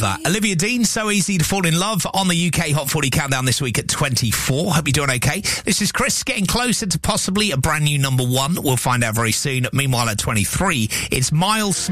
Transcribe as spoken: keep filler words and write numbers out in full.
that. Olivia Dean, So Easy to Fall in Love on the U K Hot forty Countdown this week at twenty-four. Hope you're doing okay. This is Chris getting closer to possibly a brand new number one. We'll find out very soon. Meanwhile, at twenty-three, it's Miles